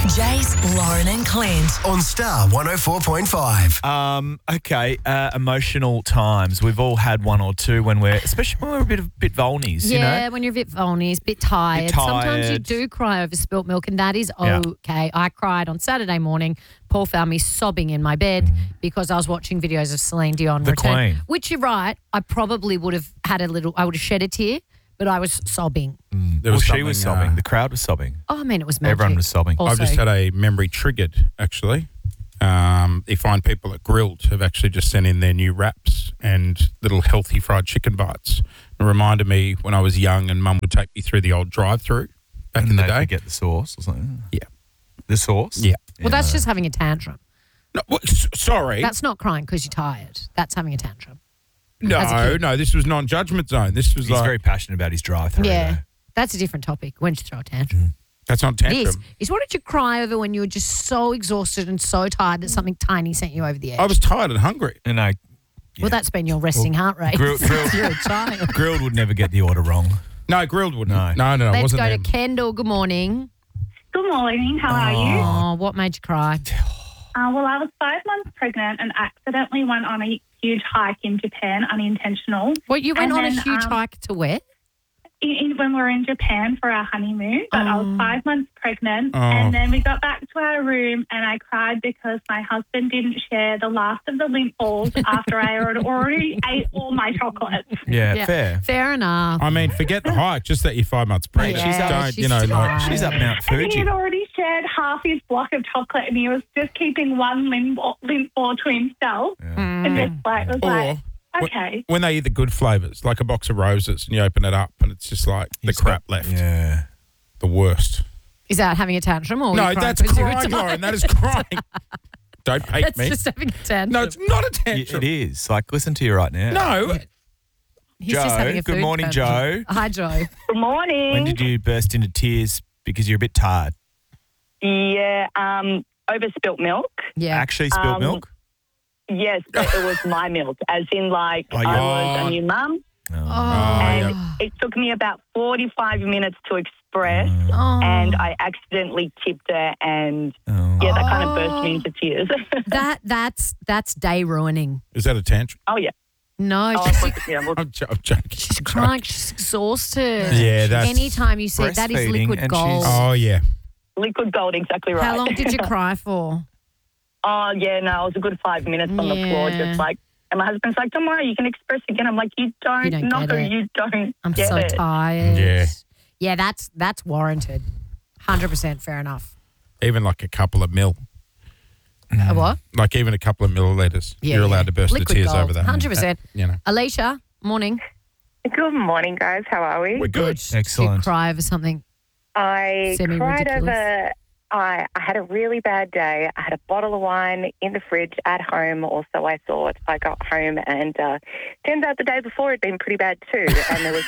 Jace, Lauren and Clint. On Star 104.5. Okay, emotional times. We've all had one or two especially when we're a bit vulnies, you know? Yeah, when you're a bit vulnies, a bit tired. Sometimes you do cry over spilt milk, and that is okay. I cried on Saturday morning. Paul found me sobbing in my bed because I was watching videos of Celine Dion The return. Queen. Which you're right, I probably would have had I would have shed a tear, but I was sobbing. She was sobbing. The crowd was sobbing. Oh, I mean, it was magic. Everyone was sobbing. Also, I've just had a memory triggered, actually. The fine people at Grilled have actually just sent in their new wraps and little healthy fried chicken bites. It reminded me when I was young and Mum would take me through the old drive-through back in the day. Get the sauce or something. Yeah. The sauce? Yeah. well, that's just having a tantrum. No, sorry. That's not crying because you're tired. That's having a tantrum. as a kid. No, this was non-judgment zone. This was He's very passionate about his drive-through. Yeah, though. that's a different topic. When you throw a tantrum. that's not tantrum. This is what did you cry over when you were just so exhausted and so tired that something tiny sent you over the edge? I was tired and hungry. And Well, that's been your resting heart rate. Grilled- You're a child. Grilled would never get the order wrong. No, Grilled wouldn't. No. No, it Let's wasn't go them. to Kendall. Good morning. Good morning. How are you? Oh, what made you cry? Well, I was 5 months pregnant and accidentally went on a huge hike in Japan, unintentional. Well, you went And on a then, huge hike to where? When we were in Japan for our honeymoon, but I was 5 months pregnant, Oh. and then we got back to our room, and I cried because my husband didn't share the last of the lint balls after I had already ate all my chocolates. Yeah, fair. Fair enough. I mean, forget the hike, just that you're 5 months pregnant. Yeah, she's tired. She's up Mount And he Fuji. had already shared half his block of chocolate, and he was just keeping one lint ball to himself, and just was like, okay. When they eat the good flavours, like a box of roses, and you open it up and it's just like the crap left. Yeah. The worst. Is that having a tantrum or? No, are you crying that's 'cause you were crying, tired? Lauren. That is crying. Don't hate That's me. just having a tantrum. No, it's not a tantrum. It is. Like, listen to you right now. No. He's just Joe, having a good food morning, tantrum. Joe. Hi, Joe. Good morning. When did you burst into tears because you're a bit tired? Yeah, over spilt milk. Yeah. Actually spilled milk? Yes, but it was my milk, as in like Oh, I yeah. was a new mum, and it took me about 45 minutes to express, and I accidentally tipped her, and that kind of burst me into tears. That's day ruining. Is that a tantrum? Oh yeah. No, Oh, she's, well, I'm joking. she's crying. She's exhausted. Yeah, that's- Anytime you see that is Breastfeeding liquid and gold. she's- Oh, yeah. liquid gold, exactly right. How long did you cry for? Oh yeah, no, it was a good 5 minutes on the floor, Yeah. just like. And my husband's like, "Don't worry, you can express again." I'm like, "You don't don't know, get it. you don't I'm get so it." tired. Yeah. Yeah, that's warranted. 100% fair enough. Even like a couple of mil. What? Like even a couple of millilitres. Yeah, You're allowed to burst Liquid the tears gold, over that. 100%. You know. Alicia, morning. Good morning, guys. How are we? We're good. Did you Excellent. cry over something? I cried Semi-ridiculous. over. I had a really bad day. I had a bottle of wine in the fridge at home, or so I thought. I got home and turns out the day before had been pretty bad too, and there was